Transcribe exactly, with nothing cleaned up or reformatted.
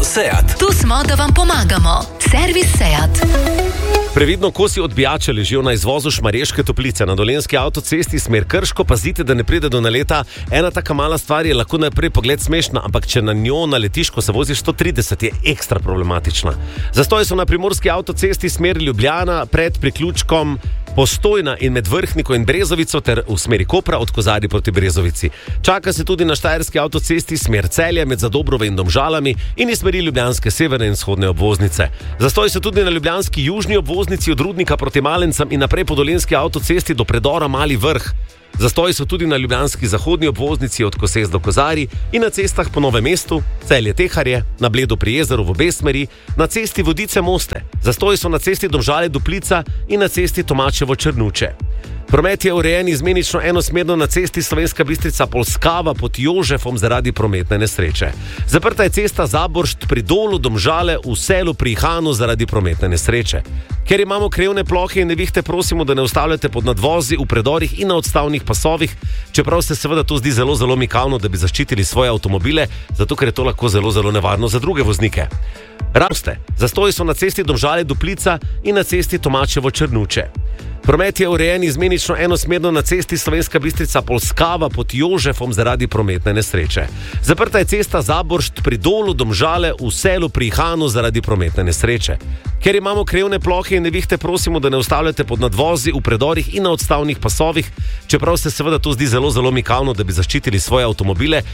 Seat. Tu smo, da vam pomagamo. Servis Seat. Previdno kosi odbijače ležijo na izvozu Šmarješke Toplice na Dolenjski avtocesti smer Krško. Pazite, da ne pride do naleta. Ena taka mala stvar je lahko na prvi pogled smešna, ampak če na njo naletiš, ko se voziš sto trideset, je ekstra problematična. Zastoji so na Primorski avtocesti smer Ljubljana pred priključkom Postojna in med Vrhniko in Brezovico ter v smeri Kopra od Kozarja proti Brezovici. Čaka se tudi na Štajerski avtocesti smer Celje med Zadobrove in Domžalami in iz smeri Ljubljanske severne in vzhodne obvoznice. Zastoji so tudi na Ljubljanski južni obvoznici od Rudnika proti Malencem in naprej po Dolenjski avtocesti do predora Mali Vrh. Zastoji so tudi na Ljubljanski zahodni obvoznici od Koses do Kozarij in na cestah po Novem mestu, Celje-Teharje, na Bledu pri jezeru v obe smeri, na cesti Vodice-Moste. Zastoji so na cesti Domžale-Duplica in na cesti Tomačevo-Črnuče. Promet je urejen izmenično enosmerno na cesti Slovenska Bistrica-Polskava pod Jožefom zaradi prometne nesreče. Zaprta je cesta Zaboršt pri Dolu Domžale v Selu pri Ihanu zaradi prometne nesreče. Ker imamo krevne plohe in nevihte, prosimo, da ne ustavljate pod nadvozi, v predorih in na odstavnih pasovih, čeprav se seveda to zdi zelo, zelo mikavno, da bi zaščitili svoje avtomobile, zato ker je to lahko zelo, zelo nevarno za druge voznike. Raste, zastoji so na cesti Domžale-Duplica in na cesti Tomačevo-Črnuče. Promet je urejen izmenično enosmerno na cesti Slovenska Bistrica-Polskava pod Jožefom zaradi prometne nesreče. Zaprta je cesta Zaboršt pri Dolu Domžale v Selu pri Ihanu zaradi prometne nesreče. Ker imamo krevne plohe in nevihte, prosimo, da ne ustavljate pod nadvozi, v predorih in na odstavnih pasovih, čeprav se seveda to zdi zelo, zelo mikavno, da bi zaščitili svoje avtomobile,